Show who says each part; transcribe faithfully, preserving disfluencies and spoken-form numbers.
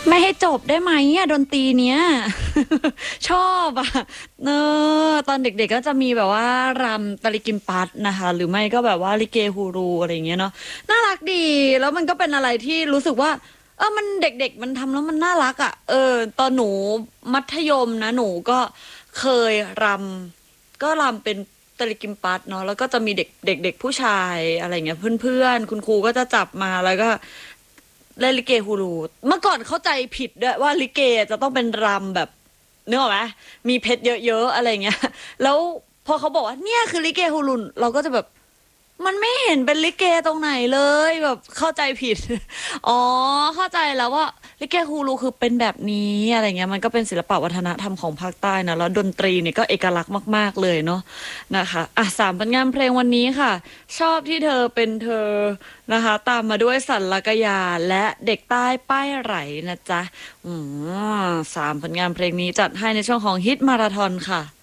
Speaker 1: ไม่ให้จบได้ไหมอ่ะดนตรีเนี้ย ชอบอ่ะเนอะตอนเด็กๆก็จะมีแบบว่ารำตะลิกิมปัสนะคะหรือไม่ก็แบบว่าลิเกฮูรูอะไรอย่างเงี้ยเนาะน่ารักดีแล้วมันก็เป็นอะไรที่รู้สึกว่าเออมันเด็กๆมันทำแล้วมันน่ารักอ่ะเออตอนหนูมัธยมนะหนูก็เคยรำก็รำเป็นตะลิกิมปัสเนาะแล้วก็จะมีเด็กเด็กๆผู้ชายอะไรเงี้ยเพื่อนๆคุณครูก็จะจับมาแล้วก็ เล่นลิเกฮูลูเมื่อก่อนเข้าใจผิดด้วยว่าลิเกจะต้องเป็นรำแบบนึกออกไหมมีเพชรเยอะๆอะไรเงี้ยแล้วพอเขาบอกว่าเนี่ยคือลิเกฮูลูเราก็จะแบบมันไม่เห็นเป็นลิเกตรงไหนเลยแบบเข้าใจผิดอ๋อเข้าใจแล้วว่าลิเกฮูลูคือเป็นแบบนี้อะไรเงี้ยมันก็เป็นศิลปวัฒนธรรมของภาคใต้นะแล้วดนตรีเนี่ยก็เอกลักษณ์มากๆเลยเนาะนะคะอ่ะสามผลงานเพลงวันนี้ค่ะชอบที่เธอเป็นเธอ นะคะตามมาด้วยสันลักยาและเด็กใต้ป้ายไหลนะจ๊ะอืมสามผลงานเพลงนี้จัดให้ในช่วงของฮิตมาราธอนค่ะ